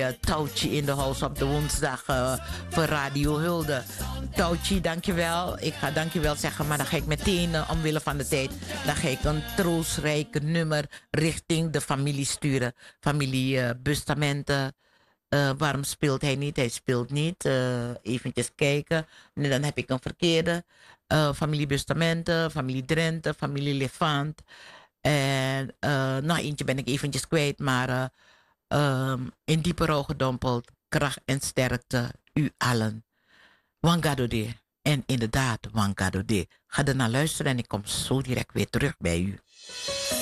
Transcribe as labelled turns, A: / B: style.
A: Touwtje in de house op de woensdag voor Radio Hulde. Touwtje, dankjewel. Ik ga dankjewel zeggen, maar dan ga ik meteen, omwille van de tijd, dan ga ik een troostrijke nummer richting de familie sturen. Familie Bustamante. Waarom speelt hij niet? Hij speelt niet. Eventjes kijken. En dan heb ik een verkeerde. Familie Bustamante, familie Drenthe, familie Levant. En nog eentje ben ik eventjes kwijt, maar in diepe rouw gedompeld. Kracht en sterkte, u allen. Wangadode. En inderdaad, Wangadode. Ga er naar luisteren en ik kom zo direct weer terug bij u.